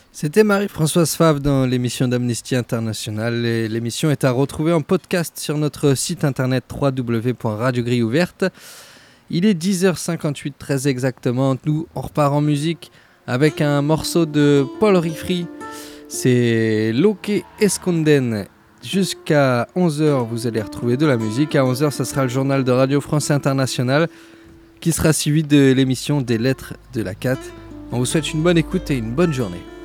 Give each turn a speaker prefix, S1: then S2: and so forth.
S1: C'était Marie-Françoise Favre dans l'émission d'Amnesty International. Et l'émission est à retrouver en podcast sur notre site internet www.radiogrilleouverte. Il est 10h58 très exactement. Nous, on repart en musique avec un morceau de Paul Rifri. C'est Loque Esconden. Jusqu'à 11h, vous allez retrouver de la musique. À 11h, ça sera le journal de Radio France Internationale qui sera suivi de l'émission des lettres de la CAT. On vous souhaite une bonne écoute et une bonne journée.